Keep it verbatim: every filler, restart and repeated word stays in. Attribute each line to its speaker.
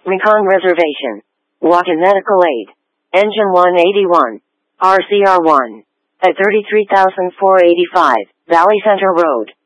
Speaker 1: Mekong Reservation. Walk-in medical aid. Engine one eighty-one. R C R one. At thirty-three thousand four hundred eighty-five, Valley Center Road.